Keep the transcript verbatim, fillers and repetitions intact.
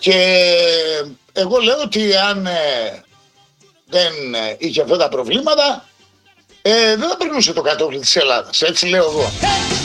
Και εγώ λέω ότι αν ε, δεν είχε αυτά τα προβλήματα, ε, δεν θα περνούσε το κατόφλι της Ελλάδας. Έτσι λέω εγώ.